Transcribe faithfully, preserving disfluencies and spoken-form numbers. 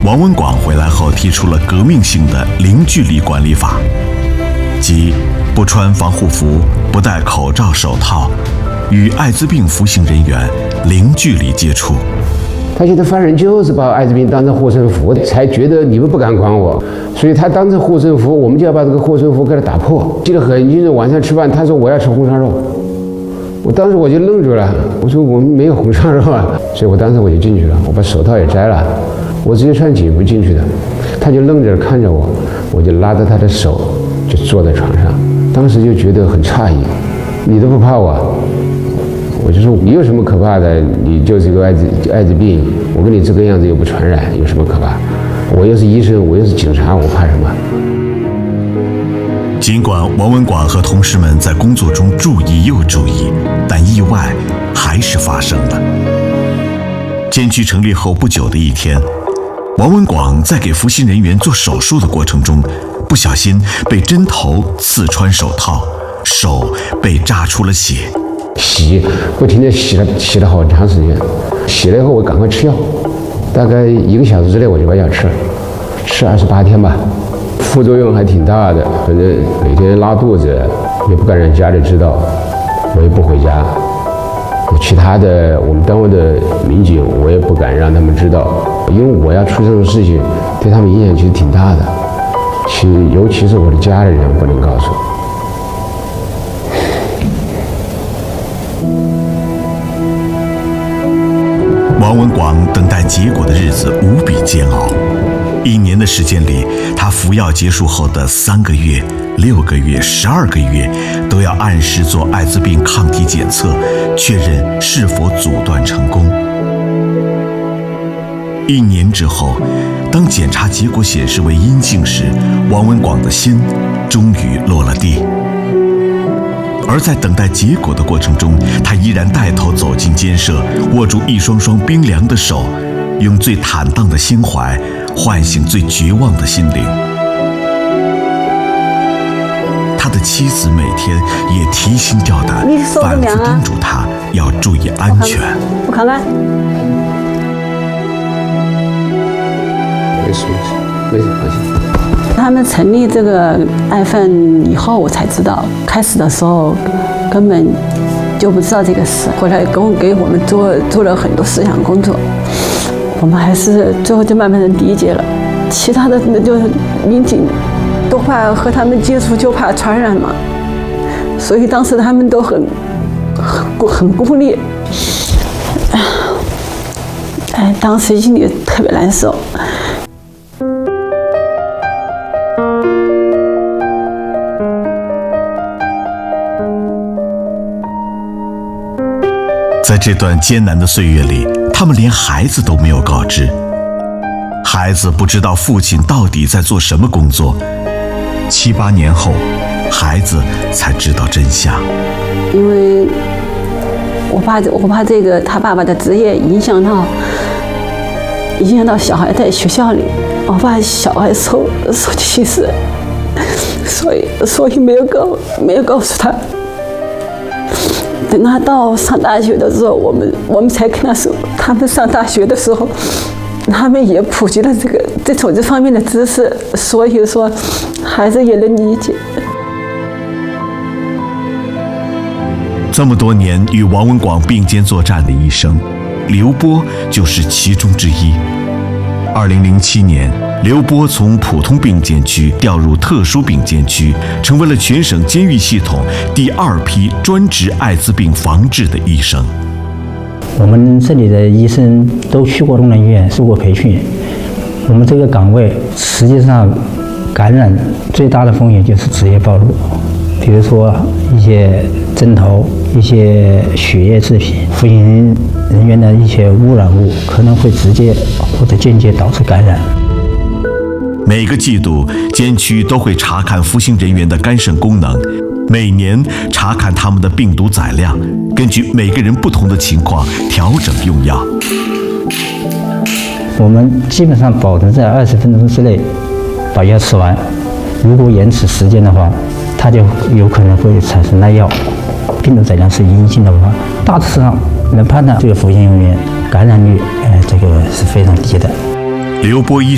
王文广回来后提出了革命性的零距离管理法，即不穿防护服、不戴口罩、手套，与艾滋病服刑人员零距离接触。 他现在犯人就是把艾滋病当成护身符，才觉得你们不敢管我，所以他当成护身符，我们就要把这个护身符给他打破。记得很清楚，晚上吃饭，他说我要吃红烧肉，我当时我就愣住了，我说我们没有红烧肉啊，所以我当时我就进去了，我把手套也摘了，我直接穿警服进去的，他就愣着看着我，我就拉着他的手就坐在床上，当时就觉得很诧异，你都不怕我？我就说你有什么可怕的？你就是一个艾滋艾滋病，我跟你这个样子又不传染，有什么可怕？我又是医生，我又是警察，我怕什么？ 尽管王文广和同事们在工作中注意又注意，但意外还是发生了。监区成立后不久的一天，王文广在给服刑人员做手术的过程中，不小心被针头刺穿手套，手被扎出了血。 洗，不停地洗了洗了好长时间，洗了以后我赶快吃药，大概一个小时之内我就把药吃了，吃二十八天吧，副作用还挺大的，反正每天拉肚子，也不敢让家里知道，我也不回家，其他的我们单位的民警我也不敢让他们知道，因为我要出这种事情，对他们影响其实挺大的，其尤其是我的家里人不能告诉。 王文广等待结果的日子无比煎熬，一年的时间里，他服药结束后的三个月、六个月、十二个月，都要按时做艾滋病抗体检测，确认是否阻断成功。一年之后，当检查结果显示为阴性时，王文广的心终于落了地。而在等待结果的过程中，他依然带头走进监舍，握住一双双冰凉的手，用最坦荡的心怀唤醒最绝望的心灵。他的妻子每天也提心吊胆，反复叮嘱他要注意安全。 我看看， 没事没事没事，放心。 他们成立这个爱犯以后，我才知道，开始的时候根本就不知道这个事。后来跟我给我们做做了很多思想工作，我们还是最后就慢慢的理解了。其他的就是民警都怕和他们接触，就怕传染嘛，所以当时他们都很很很孤立。哎，当时心里特别难受。 在这段艰难的岁月里，他们连孩子都没有告知，孩子不知道父亲到底在做什么工作。七八年后，孩子才知道真相。 因为我怕，我怕这个他爸爸的职业影响到影响到小孩在学校里，我怕小孩受受歧视，所以所以没有告没有告诉他。等他到上大学的时候，我们我们才跟他说，他们上大学的时候，他们也普及了这个这种这方面的知识，所以说孩子也能理解。 这么多年与王文广并肩作战的医生，刘波就是其中之一。二零零七年，刘波从普通病监区调入特殊病监区，成为了全省监狱系统第二批专职艾滋病防治的医生。 我们这里的医生都去过东南医院，受过培训。我们这个岗位实际上感染最大的风险就是职业暴露，比如说一些针头、一些血液制品、服刑人员的一些污染物，可能会直接或者间接导致感染。 每个季度，监区都会查看服刑人员的肝肾功能，每年查看他们的病毒载量，根据每个人不同的情况调整用药。 我们基本上保证在二十分钟之内把药吃完，如果延迟时间的话，它就有可能会产生耐药。病毒载量是阴性的话，大致上能判断这个服刑人员感染率，呃，这个是非常低的。 刘波医